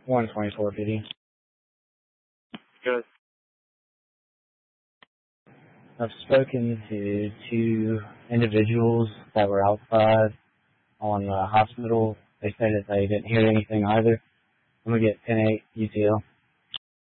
124 PD. Good. I've spoken to 2 individuals that were outside on the hospital. They said that they didn't hear anything either. I'm going to get 10-8 UTL.